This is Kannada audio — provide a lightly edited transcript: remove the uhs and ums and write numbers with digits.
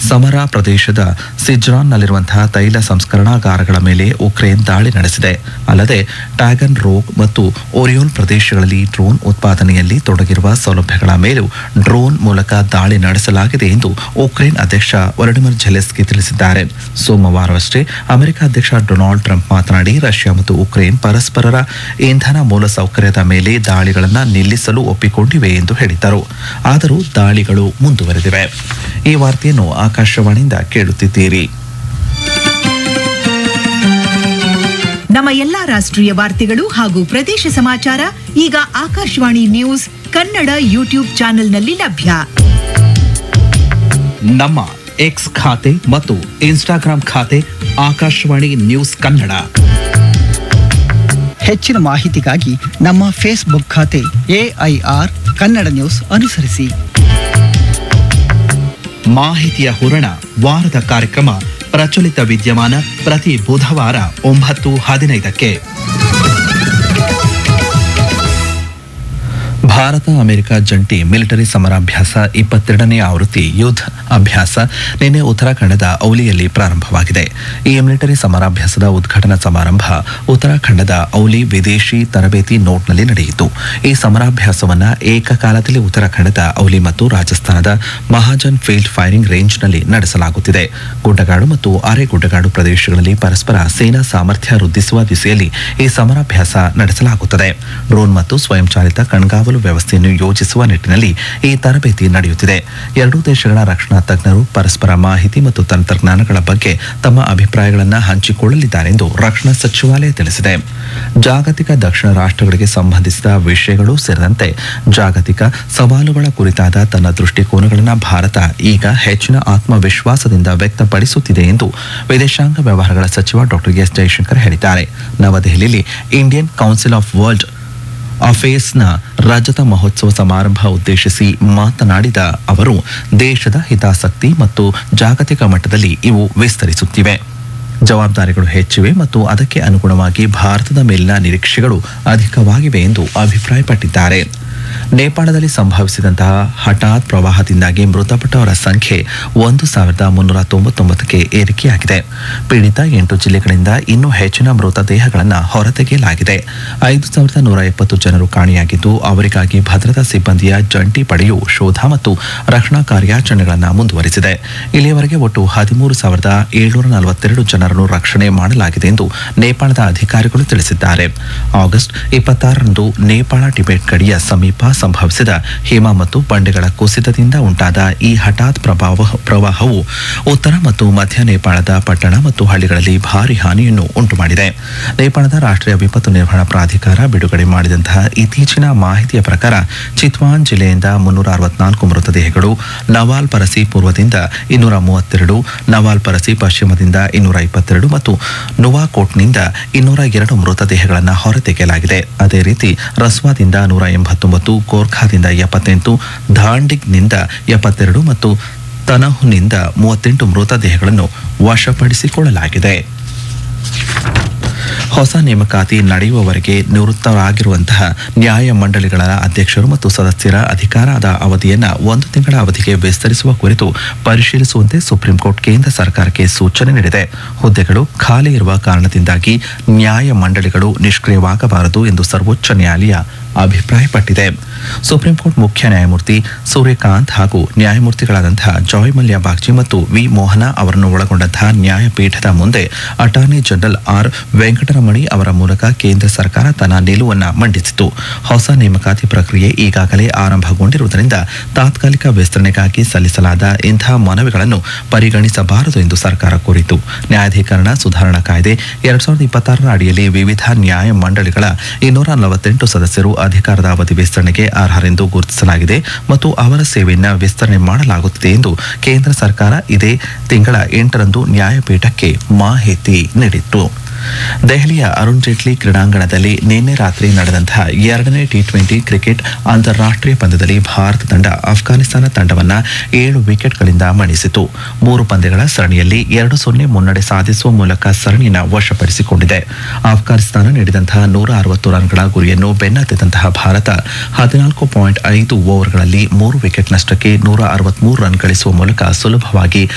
ಸಮರಾ ಪ್ರದೇಶದ ಸಿಜ್ರಾನ್ನಲ್ಲಿರುವಂತಹ ತೈಲ ಸಂಸ್ಕರಣಾಗಾರಗಳ ಮೇಲೆ ಉಕ್ರೇನ್ ದಾಳಿ ನಡೆಸಿದೆ. ಅಲ್ಲದೆ ಟ್ಯಾಗನ್ ರೋಗ್ ಮತ್ತು ಓರಿಯೋಲ್ ಪ್ರದೇಶಗಳಲ್ಲಿ ಡ್ರೋನ್ ಉತ್ಪಾದನೆಯಲ್ಲಿ ತೊಡಗಿರುವ ಸೌಲಭ್ಯಗಳ ಮೇಲೂ ಡ್ರೋನ್ ಮೂಲಕ ದಾಳಿ ನಡೆಸಲಾಗಿದೆ ಎಂದು ಉಕ್ರೇನ್ ಅಧ್ಯಕ್ಷ ವೊಲೊಡಿಮಿರ್ ಝೆಲೆನ್ಸ್ಕಿ ತಿಳಿಸಿದ್ದಾರೆ. ಸೋಮವಾರವಷ್ಟೇ ಅಮೆರಿಕ ಅಧ್ಯಕ್ಷ ಡೊನಾಲ್ಡ್ ಟ್ರಂಪ್ ಮಾತನಾಡಿ ರಷ್ಯಾ ಮತ್ತು ಉಕ್ರೇನ್ ಪರಸ್ಪರರ ಇಂಧನ ಮೂಲಸೌಕರ್ಯದ ಮೇಲೆ ದಾಳಿಗಳನ್ನು ನಿಲ್ಲಿಸಲು ಒಪ್ಪಿಕೊಂಡಿವೆ ಎಂದು ಹೇಳಿದ್ದರು. ಆದರೂ ದಾಳಿಗಳು ಮುಂದುವರೆದಿವೆ. ಈ ವಾರ್ತೆಯನ್ನು ಆಕಾಶವಾಣಿಯಿಂದ ಕೇಳುತ್ತಿದ್ದೀರಿ. ನಮ್ಮ ಎಲ್ಲಾ ರಾಷ್ಟ್ರೀಯ ವಾರ್ತೆಗಳು ಹಾಗೂ ಪ್ರದೇಶ ಸಮಾಚಾರ ಈಗ ಆಕಾಶವಾಣಿ ನ್ಯೂಸ್ ಕನ್ನಡ ಯೂಟ್ಯೂಬ್ ಚಾನೆಲ್ನಲ್ಲಿ ಲಭ್ಯ. ನಮ್ಮ ಎಕ್ಸ್ ಖಾತೆ ಮತ್ತು ಇನ್ಸ್ಟಾಗ್ರಾಂ ಖಾತೆ ಆಕಾಶವಾಣಿ ನ್ಯೂಸ್ ಕನ್ನಡ. ಹೆಚ್ಚಿನ ಮಾಹಿತಿಗಾಗಿ ನಮ್ಮ ಫೇಸ್ಬುಕ್ ಖಾತೆ AIR ಕನ್ನಡ ನ್ಯೂಸ್ ಅನುಸರಿಸಿ. ಮಾಹಿತಿಯ ಹೂರಣ ವಾರದ ಕಾರ್ಯಕ್ರಮ ಪ್ರಚಲಿತ ವಿದ್ಯಮಾನ ಪ್ರತಿ ಬುಧವಾರ 9:15ಕ್ಕೆ. ಭಾರತ ಅಮೆರಿಕ ಜಂಟಿ ಮಿಲಿಟರಿ ಸಮರಾಭ್ಯಾಸ 22ನೇ ಆವೃತ್ತಿ ಯುದ್ಧ ಅಭ್ಯಾಸ ನಿನ್ನೆ ಉತ್ತರಾಖಂಡದ ಔಲಿಯಲ್ಲಿ ಪ್ರಾರಂಭವಾಗಿದೆ. ಈ ಮಿಲಿಟರಿ ಸಮರಾಭ್ಯಾಸದ ಉದ್ಘಾಟನಾ ಸಮಾರಂಭ ಉತ್ತರಾಖಂಡದ ಔಲಿ ವಿದೇಶಿ ತರಬೇತಿ ನೋಟ್ನಲ್ಲಿ ನಡೆಯಿತು. ಈ ಸಮರಾಭ್ಯಾಸವನ್ನು ಏಕಕಾಲದಲ್ಲಿ ಉತ್ತರಾಖಂಡದ ಔಲಿ ಮತ್ತು ರಾಜಸ್ಥಾನದ ಮಹಾಜನ್ ಫೀಲ್ಡ್ ಫೈರಿಂಗ್ ರೇಂಜ್ನಲ್ಲಿ ನಡೆಸಲಾಗುತ್ತಿದೆ. ಗುಡ್ಡಗಾಡು ಮತ್ತು ಅರೆ ಗುಡ್ಡಗಾಡು ಪ್ರದೇಶಗಳಲ್ಲಿ ಪರಸ್ಪರ ಸೇನಾ ಸಾಮರ್ಥ್ಯ ವೃದ್ಧಿಸುವ ದಿಸೆಯಲ್ಲಿ ಈ ಸಮರಾಭ್ಯಾಸ ನಡೆಸಲಾಗುತ್ತದೆ. ಡ್ರೋನ್ ಮತ್ತು ಸ್ವಯಂಚಾಲಿತ ಕಣ್ಗಾವಲು ವ್ಯವಸ್ಥೆಯನ್ನು ಯೋಜಿಸುವ ನಿಟ್ಟಿನಲ್ಲಿ ಈ ತರಬೇತಿ ನಡೆಯುತ್ತಿದೆ. ಎರಡೂ ದೇಶಗಳ ರಕ್ಷಣಾ ತಜ್ಞರು ಪರಸ್ಪರ ಮಾಹಿತಿ ಮತ್ತು ತಂತ್ರಜ್ಞಾನಗಳ ಬಗ್ಗೆ ತಮ್ಮ ಅಭಿಪ್ರಾಯಗಳನ್ನು ಹಂಚಿಕೊಳ್ಳಲಿದ್ದಾರೆ ಎಂದು ರಕ್ಷಣಾ ಸಚಿವಾಲಯ ತಿಳಿಸಿದೆ. ಜಾಗತಿಕ ದಕ್ಷಿಣ ರಾಷ್ಟ್ರಗಳಿಗೆ ಸಂಬಂಧಿಸಿದ ವಿಷಯಗಳು ಸೇರಿದಂತೆ ಜಾಗತಿಕ ಸವಾಲುಗಳ ಕುರಿತಾದ ತನ್ನ ದೃಷ್ಟಿಕೋನಗಳನ್ನು ಭಾರತ ಈಗ ಹೆಚ್ಚಿನ ಆತ್ಮವಿಶ್ವಾಸದಿಂದ ವ್ಯಕ್ತಪಡಿಸುತ್ತಿದೆ ಎಂದು ವಿದೇಶಾಂಗ ವ್ಯವಹಾರಗಳ ಸಚಿವ ಡಾಕ್ಟರ್ ಎಸ್ ಜೈಶಂಕರ್ ಹೇಳಿದ್ದಾರೆ. ನವದೆಹಲಿಯಲ್ಲಿ ಇಂಡಿಯನ್ ಕೌನ್ಸಿಲ್ ಆಫ್ ವರ್ಲ್ಡ್ ಅಫೇರ್ಸ್ನ ರಜತ ಮಹೋತ್ಸವ ಸಮಾರಂಭ ಉದ್ದೇಶಿಸಿ ಮಾತನಾಡಿದ ಅವರು, ದೇಶದ ಹಿತಾಸಕ್ತಿ ಮತ್ತು ಜಾಗತಿಕ ಮಟ್ಟದಲ್ಲಿ ಇವು ವಿಸ್ತರಿಸುತ್ತಿವೆ. ಜವಾಬ್ದಾರಿಗಳು ಹೆಚ್ಚಿವೆ ಮತ್ತು ಅದಕ್ಕೆ ಅನುಗುಣವಾಗಿ ಭಾರತದ ಮೇಲಿನ ನಿರೀಕ್ಷೆಗಳು ಅಧಿಕವಾಗಿವೆ ಎಂದು ಅಭಿಪ್ರಾಯಪಟ್ಟಿದ್ದಾರೆ. ನೇಪಾಳದಲ್ಲಿ ಸಂಭವಿಸಿದಂತಹ ಹಠಾತ್ ಪ್ರವಾಹದಿಂದಾಗಿ ಮೃತಪಟ್ಟವರ ಸಂಖ್ಯೆ 1399ಕ್ಕೆ ಏರಿಕೆಯಾಗಿದೆ. ಪೀಡಿತ 8 ಜಿಲ್ಲೆಗಳಿಂದ ಇನ್ನೂ ಹೆಚ್ಚಿನ ಮೃತದೇಹಗಳನ್ನು ಹೊರತೆಗೆಯಲಾಗಿದೆ. 5170 ಜನರು ಕಾಣೆಯಾಗಿದ್ದು ಅವರಿಗಾಗಿ ಭದ್ರತಾ ಸಿಬ್ಬಂದಿಯ ಜಂಟಿ ಪಡೆಯು ಶೋಧ ಮತ್ತು ರಕ್ಷಣಾ ಕಾರ್ಯಾಚರಣೆಗಳನ್ನು ಮುಂದುವರಿಸಿದೆ. ಇಲ್ಲಿಯವರೆಗೆ ಒಟ್ಟು 13,742 ಜನರನ್ನು ರಕ್ಷಣೆ ಮಾಡಲಾಗಿದೆ ಎಂದು ನೇಪಾಳದ ಅಧಿಕಾರಿಗಳು ತಿಳಿಸಿದ್ದಾರೆ. ಆಗಸ್ಟ್ 26ರಂದು ನೇಪಾಳ ಟಿಬೆಟ್ ಗಡಿಯ ಸಮೀಪ ಸಂಭವಿಸಿದ ಹಿಮ ಮತ್ತು ಬಂಡೆಗಳ ಕುಸಿತದಿಂದ ಉಂಟಾದ ಈ ಹಠಾತ್ ಪ್ರವಾಹವು ಉತ್ತರ ಮತ್ತು ಮಧ್ಯ ನೇಪಾಳದ ಪಟ್ಟಣ ಮತ್ತು ಹಳ್ಳಿಗಳಲ್ಲಿ ಭಾರಿ ಹಾನಿಯನ್ನು ಉಂಟುಮಾಡಿದೆ. ನೇಪಾಳದ ರಾಷ್ಟ್ರೀಯ ವಿಪತ್ತು ನಿರ್ವಹಣಾ ಪ್ರಾಧಿಕಾರ ಬಿಡುಗಡೆ ಮಾಡಿದಂತಹ ಇತ್ತೀಚಿನ ಮಾಹಿತಿಯ ಪ್ರಕಾರ ಚಿತ್ವಾನ್ ಜಿಲ್ಲೆಯಿಂದ 364 ಮೃತದೇಹಗಳು, ನವಾಲ್ ಪರಸಿ ಪೂರ್ವದಿಂದ 232, ನವಾಲ್ ಪರಸಿ ಪಶ್ಚಿಮದಿಂದ 222 ಮತ್ತು ನುವಾಕೋಟ್ನಿಂದ 202 ಮೃತದೇಹಗಳನ್ನು ಹೊರತೆಗೆಯಲಾಗಿದೆ. ಅದೇ ರೀತಿ ರಸ್ವಾದಿಂದ 189, ಗೋರ್ಖಾದಿಂದ 78, ಧಾಂಡಿಗ್ನಿಂದ 72 ಮತ್ತು ತನಹುನಿಂದ 38 ಮೃತದೇಹಗಳನ್ನು ವಶಪಡಿಸಿಕೊಳ್ಳಲಾಗಿದೆ. ಹೊಸ ನೇಮಕಾತಿ ನಡೆಯುವವರೆಗೆ ನಿವೃತ್ತರಾಗಿರುವಂತಹ ನ್ಯಾಯಮಂಡಳಿಗಳ ಅಧ್ಯಕ್ಷರು ಮತ್ತು ಸದಸ್ಯರ ಅಧಿಕಾರದ ಅವಧಿಯನ್ನು 1 ತಿಂಗಳ ಅವಧಿಗೆ ವಿಸ್ತರಿಸುವ ಕುರಿತು ಪರಿಶೀಲಿಸುವಂತೆ ಸುಪ್ರೀಂಕೋರ್ಟ್ ಕೇಂದ್ರ ಸರ್ಕಾರಕ್ಕೆ ಸೂಚನೆ ನೀಡಿದೆ. ಹುದ್ದೆಗಳು ಖಾಲಿ ಇರುವ ಕಾರಣದಿಂದಾಗಿ ನ್ಯಾಯಮಂಡಳಿಗಳು ನಿಷ್ಕ್ರಿಯವಾಗಬಾರದು ಎಂದು ಸರ್ವೋಚ್ಚ ನ್ಯಾಯಾಲಯ ಅಭಿಪ್ರಾಯಪಟ್ಟಿದೆ. ಸುಪ್ರೀಂಕೋರ್ಟ್ ಮುಖ್ಯ ನ್ಯಾಯಮೂರ್ತಿ ಸೂರ್ಯಕಾಂತ್ ಹಾಗೂ ನ್ಯಾಯಮೂರ್ತಿಗಳಾದಂತಹ ಜಾಯ್ ಮಲ್ಯ ಬಾಗ್ಚಿ ಮತ್ತು ವಿ ಮೋಹನ ಅವರನ್ನು ಒಳಗೊಂಡಂತಹ ನ್ಯಾಯಪೀಠದ ಮುಂದೆ ಅಟಾರ್ನಿ ಜನರಲ್ ಆರ್ ವೆಂಕಟರಮಣಿ ಅವರ ಮೂಲಕ ಕೇಂದ್ರ ಸರ್ಕಾರ ತನ್ನ ನಿಲುವನ್ನು ಮಂಡಿಸಿತು. ಹೊಸ ನೇಮಕಾತಿ ಪ್ರಕ್ರಿಯೆ ಈಗಾಗಲೇ ಆರಂಭಗೊಂಡಿರುವುದರಿಂದ ತಾತ್ಕಾಲಿಕ ವಿಸ್ತರಣೆಗಾಗಿ ಸಲ್ಲಿಸಲಾದ ಇಂತಹ ಮನವಿಗಳನ್ನು ಪರಿಗಣಿಸಬಾರದು ಎಂದು ಸರ್ಕಾರ ಕೋರಿತು. ನ್ಯಾಯಾಧೀಕರಣ ಸುಧಾರಣಾ ಕಾಯ್ದೆ 2026ರ ಅಡಿಯಲ್ಲಿ ವಿವಿಧ ನ್ಯಾಯಮಂಡಳಿಗಳ 248 ಸದಸ್ಯರು ಅಧಿಕಾರದ ಅವಧಿ ವಿಸ್ತರಣೆಗೆ ಅರ್ಹರೆಂದು ಗುರುತಿಸಲಾಗಿದೆ ಮತ್ತು ಅವರ ಸೇವೆಯನ್ನು ವಿಸ್ತರಣೆ ಮಾಡಲಾಗುತ್ತಿದೆ ಎಂದು ಕೇಂದ್ರ ಸರ್ಕಾರ ಇದೇ ತಿಂಗಳ 8ರಂದು ನ್ಯಾಯಪೀಠಕ್ಕೆ ಮಾಹಿತಿ ನೀಡಿತ್ತು. ದೆಹಲಿಯ ಅರುಣ್ ಜೇಟ್ಲಿ ಕ್ರೀಡಾಂಗಣದಲ್ಲಿ ನಿನ್ನೆ ರಾತ್ರಿ ನಡೆದಂತಹ 2ನೇ T20 ಕ್ರಿಕೆಟ್ ಅಂತಾರಾಷ್ಟ್ರೀಯ ಪಂದ್ಯದಲ್ಲಿ ಭಾರತ ತಂಡ ಅಫ್ಘಾನಿಸ್ತಾನ ತಂಡವನ್ನು 7 ವಿಕೆಟ್ಗಳಿಂದ ಮಣಿಸಿತು. 3 ಪಂದ್ಯಗಳ ಸರಣಿಯಲ್ಲಿ 2-0 ಮುನ್ನಡೆ ಸಾಧಿಸುವ ಮೂಲಕ ಸರಣಿಯನ್ನು ವಶಪಡಿಸಿಕೊಂಡಿದೆ. ಅಫ್ಘಾನಿಸ್ತಾನ ನೀಡಿದಂತಹ 160 ರನ್ಗಳ ಗುರಿಯನ್ನು ಬೆನ್ನತ್ತಿದಂತಹ ಭಾರತ 14.5 ಓವರ್ಗಳಲ್ಲಿ 3 ವಿಕೆಟ್ ನಷ್ಟಕ್ಕೆ 163 ರನ್ ಗಳಿಸುವ ಮೂಲಕ ಸುಲಭವಾಗಿ